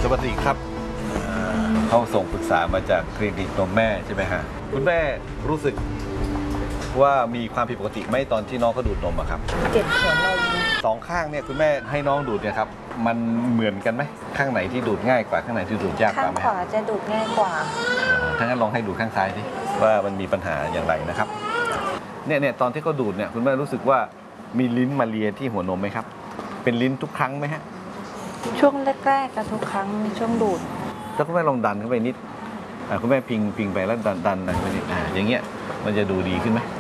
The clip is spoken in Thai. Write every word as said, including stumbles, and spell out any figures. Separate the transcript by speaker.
Speaker 1: วัสดีครับเขาส่งปรึกษามาจากคลินิกนมแม่ใช่ไหมฮะคุณแม่รู้สึกว่ามีความผิดปกติไหมตอนที่น้องเขาดูดนมอะครับ
Speaker 2: เจ็บหัวนม
Speaker 1: สองข้างเนี่ยคุณแม่ให้น้องดูดเนี่ยครับมันเหมือนกันไหมข้างไหนที่ดูดง่ายกว่าข้างไหนที่ดูดยากก
Speaker 2: ข้า
Speaker 1: ว่าง ไหม
Speaker 2: ขวาจะดูดง่ายกว่า
Speaker 1: ถ้างั้นลองให้ดูดข้างซ้ายดิว่ามันมีปัญหาอย่างไรนะครับเนี่ยเนี่ยตอนที่เขาดูดเนี่ยคุณแม่รู้สึกว่ามีลิ้นมาเลียที่หัวนมไหมครับเป็นลิ้นทุกครั้งไหมฮะ
Speaker 2: ช่วงแรกๆกับทุกครั้งช่วงดูด
Speaker 1: แล้วคุณแม่ลองดันเข้าไปนิดคุณแม่พิงพิงไปแล้วดันดันดันไปนิดอ่าอย่างเงี้ยมันจะดูดีขึ้นไหม